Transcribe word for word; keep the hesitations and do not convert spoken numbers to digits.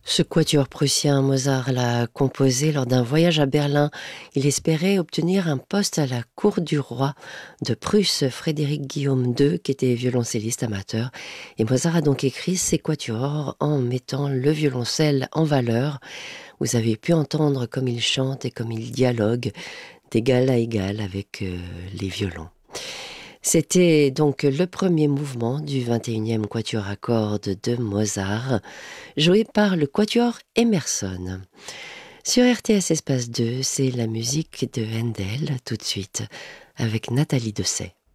Ce quatuor prussien, Mozart l'a composé lors d'un voyage à Berlin. Il espérait obtenir un poste à la cour du roi de Prusse, Frédéric Guillaume deux, qui était violoncelliste amateur. Et Mozart a donc écrit ces quatuors en mettant le violoncelle en valeur. Vous avez pu entendre comme il chante et comme il dialogue d'égal à égal avec euh, les violons. C'était donc le premier mouvement du vingt et unième quatuor à cordes de Mozart, joué par le quatuor Emerson. Sur R T S Espace deux, c'est la musique de Handel, tout de suite, avec Nathalie Dessay.